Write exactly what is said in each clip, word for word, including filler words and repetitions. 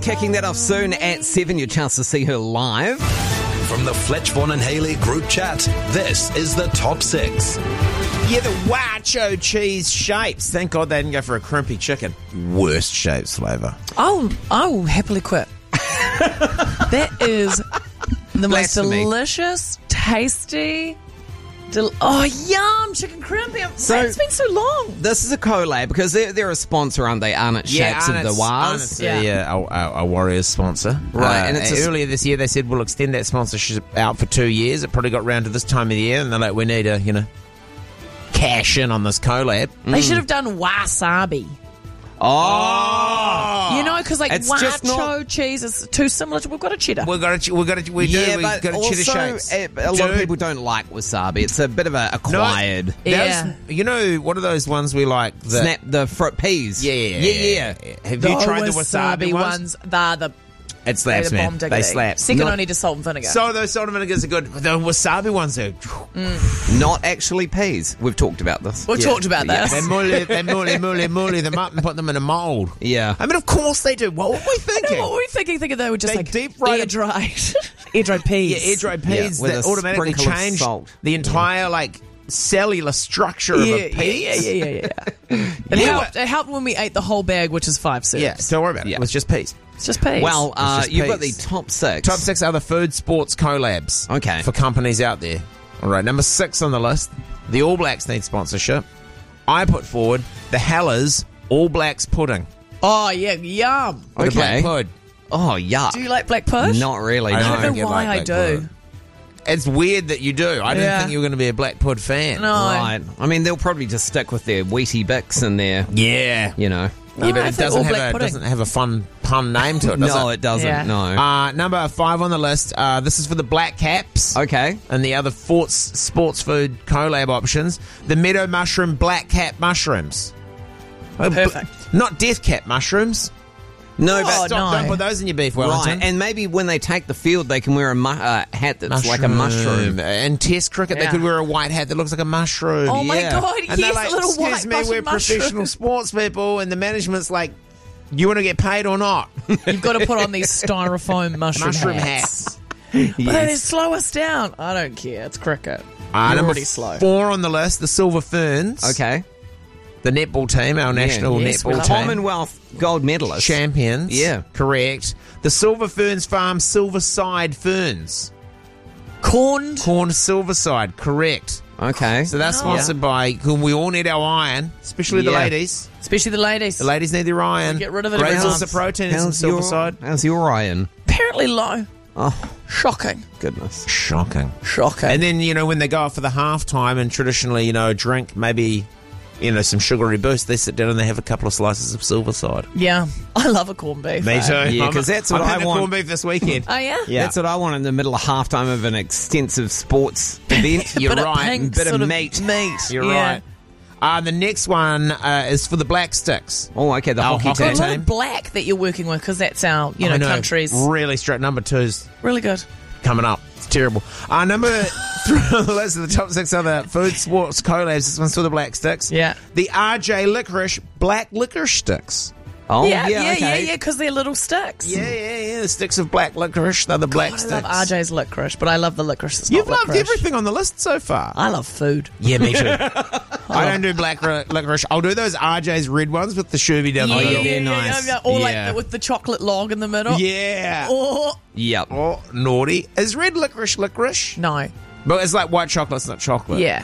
Kicking that off soon at seven, your chance to see her live. From the Fletch, Vaughan and Haley group chat, this is the Top Six. Yeah, the Wacho cheese shapes. Thank God they didn't go for a crimpy chicken. Worst shapes flavour. I'll, I will happily quit. That is the most Blasphemy. delicious, tasty... Del- oh, yum! Chicken crimpy. So- it's been so long. This is a collab because they're, they're a sponsor, aren't they? Aren't it? Shapes of the Waz. Yeah, yeah, a, a, a Warriors sponsor. Right, Uh, and it's a- earlier this year they said we'll extend that sponsorship out for two years. It probably got round to this time of the year, and they're like, we need to, you know, cash in on this collab. They should have done wasabi. Oh! You know, because like It's just Wacho not- cheese is too similar to. We've got a cheddar. We've got to, we've got to, we do, Yeah, we've but got to cheddar also shapes. eh, a lot of Dude. people don't like wasabi. It's a bit of a acquired. Those- Yeah. you know, what are those ones we like? The, Snap the fruit peas. Yeah, yeah, yeah, yeah. yeah. Have you tried the wasabi ones? ones? They're the It they're slaps, the man. bomb They diggity. slap. Second Not- only to salt and vinegar. So those salt and vinegars are good. The wasabi ones are... Not actually peas. We've talked about this. We've talked about Yeah. this. They mully, they mully, mully, mully them up and put them in a mould. Yeah. I mean, of course they do. What were we thinking? What were we thinking? Thinking they were just They like deep fried air it. dried, air dried peas. Yeah, air dried peas Yeah, with that a automatically sprinkle of change salt. the entire like cellular structure Yeah, of yeah, a pea. yeah, yeah, yeah, yeah. It Yeah. helped. It helped when we ate the whole bag, which is five serves. Yeah, don't worry about it. Yeah. It was just peas. It's just peas. Well, uh, just you've got the peas. top six. Top six other food sports collabs. Okay. For companies out there. All right, number six on the list. The All Blacks need sponsorship. I put forward the Hellers All Blacks pudding. oh yeah, yum. Or The Okay. black pud. Oh, yuck. Do you like black push? Not really. I no. I don't know get why like I black do. pud. It's weird that you do. I didn't Yeah. think you were going to be a black pud fan. No. Right. I mean, they'll probably just stick with their Wheatie Bix and their, Yeah. you know. No, yeah, but I it think doesn't all have, black a, pudding. doesn't have a fun pun name to it, does no, it? it doesn't. Yeah. No. Uh, number five on the list. Uh, this is for the Black Caps. okay. And the other sports, sports food collab options. The Meadow Mushroom Black Cap Mushrooms. Oh, Perfect. b- Not Death Cap Mushrooms. No, Oh, but Stop, no. don't put those in your beef, Wellington. right. And maybe when they take the field, they can wear a mu- uh, hat that's like a mushroom. In Test cricket, they Yeah. could wear a white hat that looks like a mushroom. Oh my Yeah. god, And yes, they're like, a little excuse white me, button we're mushroom. professional sports people, and the management's like, you want to get paid or not? You've got to put on these styrofoam mushroom, Mushroom hats. hats. But they slow us down. I don't care. It's cricket. Uh, You're number already slow. four on the list, the Silver Ferns. Okay. The netball team, our national Yes, we netball love team. Commonwealth gold medalist. Champions. Yeah. Correct. The Silver Ferns Farm Silverside Ferns. Corned. Corn Silverside. Correct. Okay. So that's sponsored by, whom we all need our iron, especially the Yeah. ladies. Especially the ladies. The ladies need their iron. Get rid of it Great every source month. of protein is in How's your, Silverside. how's your iron? Apparently low. Oh, Shocking. goodness. Shocking. Shocking. And then, you know, when they go out for the halftime and traditionally, you know, drink maybe, you know, some sugary boost, they sit down and they have a couple of slices of Silverside. yeah. I love a corned beef. Me eh? too. Yeah, I'm- 'cause that's what I'm I having want. corned beef this weekend. Oh yeah? Yeah. That's what I want in the middle of halftime of an extensive sports event. You're Bit of right. pink Bit of sort meat. Meat. You're Yeah. right. Uh, the next one uh, is for the Black Sticks. Oh, okay. The Our hockey hockey Got a team. lot team. of black that you're working with because that's our, you know, I know. country's Really straight. Number two's really good. coming up. It's terrible. Uh, number three on the list of the top six other food sports collabs. This one's for the Black Sticks. Yeah. The R J Licorice Black Licorice Sticks. Oh, yeah, yeah, yeah, okay. yeah, yeah, because they're little sticks. Yeah, yeah, yeah. The sticks of black licorice. They're the black I sticks. love R J's licorice, but I love the licorice. That's You've not loved licorice. everything on the list so far. I love food. Yeah, me too. I don't do black ri- licorice. I'll do those R J's red ones with the sherby down the Oh, yeah, middle. they're nice. yeah. Or Yeah. like with the chocolate log in the middle. Yeah. Or Yep. Oh, naughty. Is red licorice licorice? no. But it's like white chocolate, it's not chocolate. Yeah.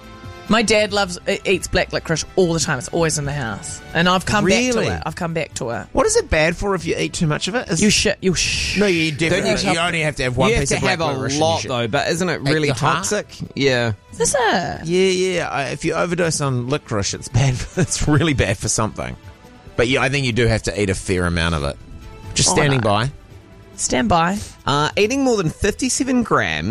My dad loves e- eats black licorice all the time. It's always in the house, and I've come Really? back to it. I've come back to it. What is it bad for if you eat too much of it? Is You shit. You sh. No, you definitely. Don't you- You, only have to have one You have piece to of black have a licorice. lot, and you though, but isn't it really your heart? toxic? Yeah. Is it? should- Yeah, yeah. I- If you overdose on licorice, it's bad. For, it's really bad for something. But yeah, I think you do have to eat a fair amount of it. Just Oh, standing no. by. Stand by. Uh, eating more than fifty-seven grams